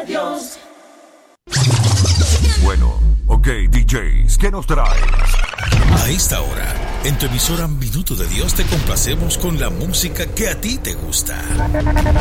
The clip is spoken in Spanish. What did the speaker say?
Dios. Bueno, ok, DJs, ¿qué nos traes? A esta hora, en tu emisora Minuto de Dios te complacemos con la música que a ti te gusta.